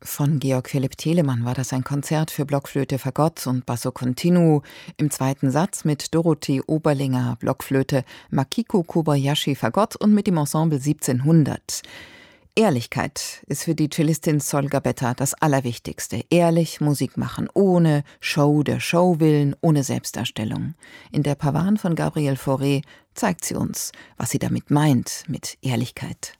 Von Georg Philipp Telemann war das ein Konzert für Blockflöte, Fagott und Basso Continuo. Im zweiten Satz mit Dorothee Oberlinger Blockflöte, Makiko Kobayashi Fagott und mit dem Ensemble 1700. Ehrlichkeit ist für die Cellistin Sol Gabetta das Allerwichtigste. Ehrlich Musik machen, ohne Show der Show willen, ohne Selbstdarstellung. In der Pavane von Gabriel Fauré zeigt sie uns, was sie damit meint, mit Ehrlichkeit.